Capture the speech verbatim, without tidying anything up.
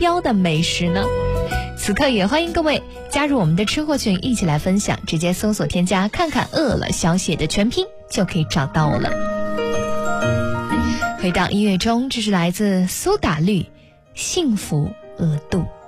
标的美食呢？此刻也欢迎各位加入我们的吃货群，一起来分享，直接搜索添加看看饿了小写的全拼就可以找到我了。回到音乐中，这是来自苏打绿幸福额度。